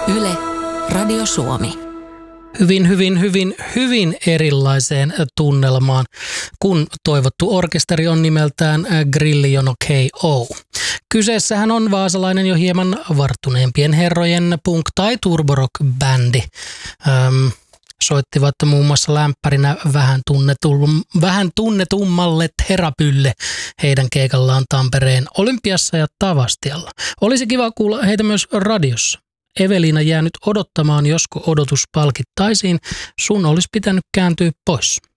Yle, Radio Suomi. Hyvin erilaiseen tunnelmaan, kun toivottu orkesteri on nimeltään Grillijono K.O. Kyseessähän on vaasalainen jo hieman varttuneempien herrojen punk- tai turborock-bändi. Soittivat muun muassa lämpärinä vähän tunnetummalle Therapylle heidän keikallaan Tampereen Olympiassa ja Tavastialla. Olisi kiva kuulla heitä myös radiossa. Evelina jää nyt odottamaan, josko odotus palkittaisiin. Sun olisi pitänyt kääntyä pois.